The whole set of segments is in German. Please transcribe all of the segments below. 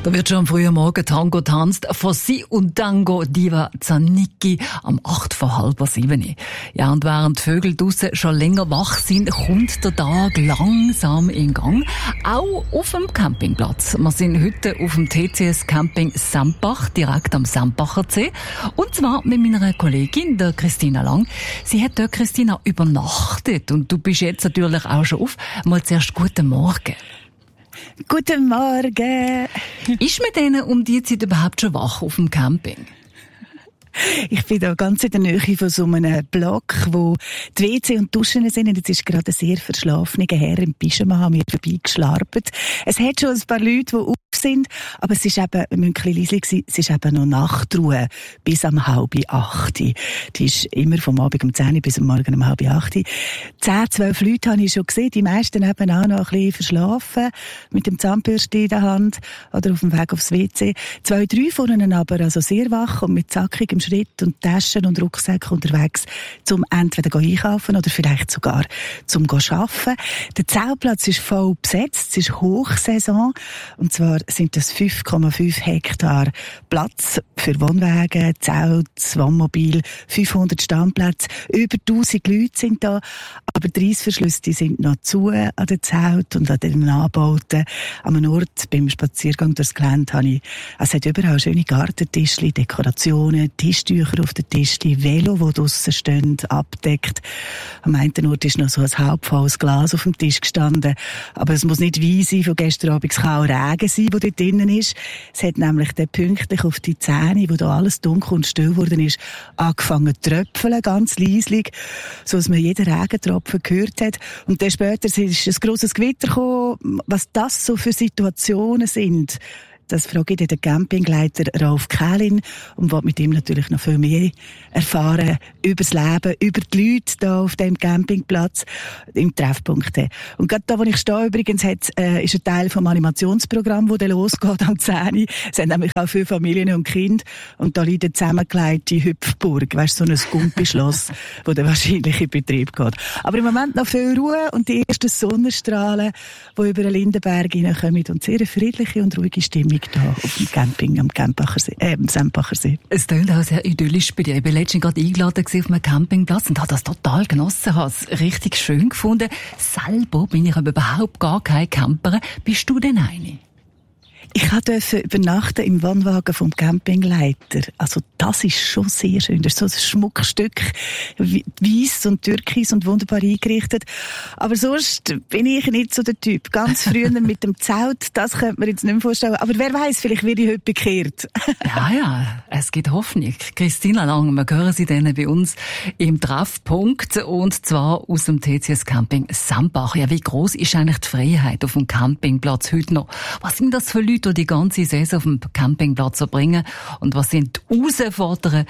Da wird schon am frühen Morgen Tango tanzt von Sie und Tango Diva Zanicki am 6:45. Ja, und während die Vögel draussen schon länger wach sind, kommt der Tag langsam in Gang. Auch auf dem Campingplatz. Wir sind heute auf dem TCS Camping Sempach, direkt am Sempacher See. Und zwar mit meiner Kollegin, der Christina Lang. Sie hat dort, Christina, übernachtet. Und du bist jetzt natürlich auch schon auf. Mal zuerst guten Morgen. Guten Morgen. Ist man denen um die Zeit überhaupt schon wach auf dem Camping? Ich bin da ganz in der Nähe von so einem Block, wo die WC und Duschen sind. Und jetzt ist gerade ein sehr verschlafener Herr im Pyjama an mir vorbeigeschlarpet. Es hat schon ein paar Leute, die auf sind, aber es ist eben, wir müssen ein bisschen leise sein, es ist eben noch Nachtruhe bis um 7:30. Die ist immer vom Abend um 10 bis am Morgen um 7:30. 10, 12 Leute habe ich schon gesehen, die meisten eben auch noch ein bisschen verschlafen, mit dem Zahnbürste in der Hand oder auf dem Weg aufs WC. 2, 3 von ihnen aber also sehr wach und mit zackigem Schritt und Taschen und Rucksäcken unterwegs, zum entweder einkaufen oder vielleicht sogar zum arbeiten. Der Zeltplatz ist voll besetzt, es ist Hochsaison, und zwar sind das 5,5 Hektar Platz für Wohnwagen, Zelt, Wohnmobil, 500 Standplätze, über 1000 Leute sind da, aber die Reissverschlüsse, die sind noch zu an den Zelt und an den Anbauten. An einem Ort, beim Spaziergang durchs Gelände, habe ich, es hat überall schöne Gartentischli, Dekorationen, Tischtücher auf den Tischli, Velo, die draussen stehen, abdeckt. Am einen Ort ist noch so ein halbvolles Glas auf dem Tisch gestanden, aber es muss nicht Wein sein, von gestern Abend, es kann auch Regen sein, der dort drinnen ist. Es hat nämlich dann pünktlich auf die Zähne, wo da alles dunkel und still geworden ist, angefangen zu tröpfeln, ganz leislich, so dass man jeden Regentropfen gehört hat. Und dann später ist ein grosses Gewitter gekommen. Was das so für Situationen sind, das frage ich den Campingleiter Ralf Kählin und will mit ihm natürlich noch viel mehr erfahren über das Leben, über die Leute da auf dem Campingplatz im Treffpunkt. Und gerade da, wo ich stehe, übrigens, ist ein Teil vom Animationsprogramm, das losgeht am 10. Es haben nämlich auch viele Familien und Kinder. Und da liegt eine zusammengelegte Hüpfburg, weißt du, so ein Gumpischloss, das dann wahrscheinlich in Betrieb geht. Aber im Moment noch viel Ruhe und die ersten Sonnenstrahlen, die über den Lindenberg hineinkommen und sehr friedliche und ruhige Stimmung da auf dem Camping am Sempacher See. Es klingt auch sehr idyllisch bei dir. Ich war letztens gerade eingeladen auf einem Campingplatz und habe das total genossen, habe es richtig schön gefunden. Selber bin ich aber überhaupt gar kein Camper. Bist du denn eine? Ich durfte übernachten im Wohnwagen vom Campingleiter. Also das ist schon sehr schön. Das ist so ein Schmuckstück, weiss und türkis und wunderbar eingerichtet. Aber sonst bin ich nicht so der Typ. Ganz früher mit dem Zelt, das könnte man jetzt nicht mehr vorstellen. Aber wer weiß, vielleicht werde ich heute bekehrt. Ja, es gibt Hoffnung. Christina Lang, wir hören sie dann bei uns im Treffpunkt, und zwar aus dem TCS Camping Sempach. Ja, wie gross ist eigentlich die Freiheit auf dem Campingplatz heute noch? Was sind das für Leute, die die ganze Saison auf dem Campingplatz verbringen? Und was sind die Herausforderungen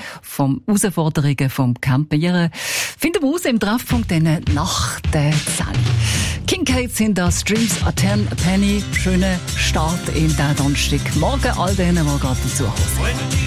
vom Campieren? Finden wir raus im Treffpunkt nach der Sally. King Kate sind da, Streams a 10 a Penny. Schönen Start in den Donnerstag. Morgen all denen, die gerade dazu kommen.